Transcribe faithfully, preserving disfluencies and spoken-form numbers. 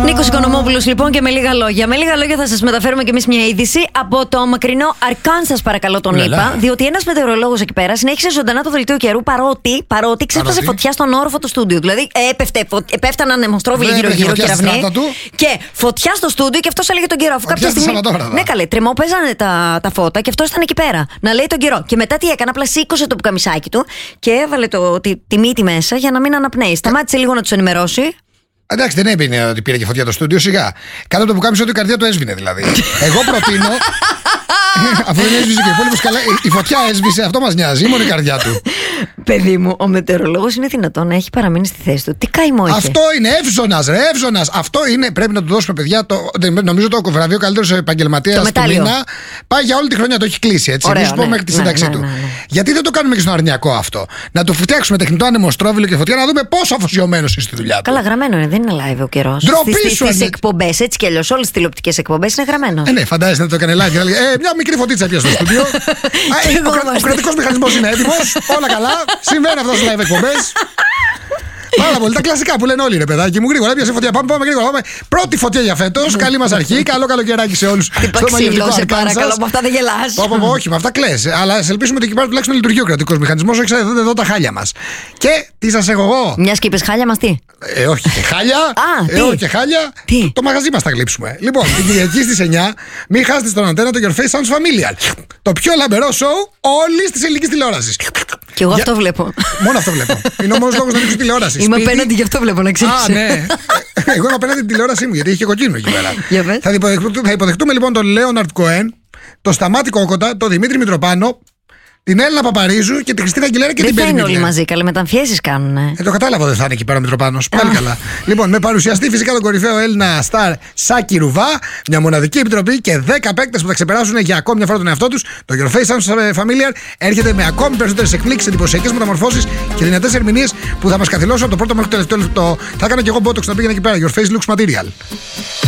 Νίκος Οικονομόπουλος λοιπόν και με λίγα λόγια. Με λίγα λόγια θα σας μεταφέρουμε κι εμείς μια είδηση από το μακρινό Αρκάνσας, παρακαλώ τον είπα. Διότι ένας μετεωρολόγος εκεί πέρα συνέχισε ζωντανά το δελτίο καιρού παρότι, παρότι ξέσπασε φωτιά στον όροφο του στούντιο. Δηλαδή έπεφτε, πέφταναν αιμοστρόβιλοι γύρω-γύρω κεραυνοί. Και φωτιά στο στούντιο και αυτός έλεγε τον καιρό. Αφού κάποια στιγμή. Ναι, καλέ, τρεμόπαιζανε τα, τα φώτα και αυτός ήταν εκεί πέρα να λέει τον καιρό. Και μετά τι έκανε, απλά σήκωσε το πουκαμισάκι του και έβαλε το, τη, τη μύτη μέσα για να μην αναπνέει. Σταμάτησε λίγο να τους ενημερώσει. Εντάξει, δεν έμπαινε ότι πήρε και φωτιά το στούντιο, σιγά. Κάτω από το πουκάμισο του η καρδιά του έσβηνε δηλαδή. Εγώ προτείνω. Αφού δεν έσβησε και ο υπόλοιπος καλά, η φωτιά έσβησε, αυτό μας νοιάζει, μόνο η καρδιά του. Παιδί μου, ο μετεωρολόγος είναι δυνατόν να έχει παραμείνει στη θέση του. Τι καημό είχε. Αυτό είναι εύζωνας, ρε, εύζωνας. Αυτό είναι, πρέπει να του δώσουμε παιδιά. Το, νομίζω το βραβείο καλύτερος επαγγελματίας του μήνα. Πάει για όλη τη χρονιά, το έχει κλείσει έτσι. Εμείς πούμε μέχρι τη σύνταξή ναι, ναι, του. ναι, ναι. Γιατί δεν το κάνουμε και στον αρνιακό αυτό. Να του φτιάξουμε τεχνητό ανεμοστρόβιλο και φωτιά να δούμε πόσο αφοσιωμένος είναι στη δουλειά του. Καλά, γραμμένο είναι, δεν είναι live ο καιρός. Ντροπή σου, στις εκπομπές, έτσι κι αλλιώς, όλες τις τηλεοπτικές εκπομπές είναι γραμμένο. Ε, ναι, φαντάζεσαι να το έκανε live. Ε, μια μικρή φωτίτσα πια στο στούντιο. Ο κρατικός μηχανισμός είναι έτοιμος. Όλα καλά. Συμβαίνει αυτό στις live εκπομπές. Πάρα πολύ. Τα κλασικά που λένε όλοι, ρε παιδάκι μου. Γρήγορα, πιάσε φωτιά. Πάμε, πάμε γρήγορα. Πάμε. Πρώτη φωτιά για φέτος. Καλή μας αρχή. Καλό καλοκαιράκι σε όλους. Στο μαγευτικό σε παρακαλώ, με αυτά δεν γελάς. Όχι, με αυτά κλαις. Αλλά σε ελπίσουμε ότι εκεί πέρα τουλάχιστον λειτουργεί ο κρατικός μηχανισμός. Όχι, εδώ, εδώ τα χάλια μας. Και τι σας έχω εγώ. Μια και είπες χάλια μας, τι. Ε, όχι και χάλια. Α, ε, όχι και χάλια. Τι? Το, το μαγαζί μας θα γλύψουμε. Λοιπόν, την Κυριακή στις εννιά, μην χάσετε στον αντένα το Your Face Sounds Familiar. Το πιο λαμπερό show όλης της ελληνικής τηλεόρασης. Και εγώ αυτό βλέπω. Μόνο αυτό βλέπω. Είναι ο μόνος λόγος να δείξω τηλεόραση. Είμαι απέναντι, γι' αυτό βλέπω, να ξέρεις. Α, ναι. Εγώ είμαι απέναντι την τηλεόρασή μου, γιατί είχε κοκκίνο εκεί πέρα. Θα υποδεχτούμε, θα υποδεχτούμε λοιπόν τον Λέοναρντ Κοέν, τον Σταμάτη Κόκοτα, τον Δημήτρη Μητροπάνο, την Έλληνα Παπαρίζου και την Χριστίνα Αγγιλέρα και δεν την Πέμπτη. Δεν θα είναι όλοι μαζί, καλέ μεταμφιέσεις κάνουνε. Ε, το κατάλαβα, δεν θα είναι εκεί πέρα ο Μητροπάνος. Πάλι καλά. Λοιπόν, με παρουσιαστή φυσικά τον κορυφαίο Έλληνα στάρ Σάκη Ρουβά, μια μοναδική επιτροπή και δέκα παίκτες που θα ξεπεράσουν για ακόμη μια φορά τον εαυτό τους. Το Your Face Sounds Familiar έρχεται με ακόμη περισσότερες εκπλήξεις, εντυπωσιακές μεταμορφώσεις και δυνατές ερμηνείες που θα μας καθυλώσουν από το πρώτο μέχρι το τελευταίο. Το... Θα έκανα και εγώ μπότοξ να πήγαινε εκεί πέρα. Your Face Looks Material.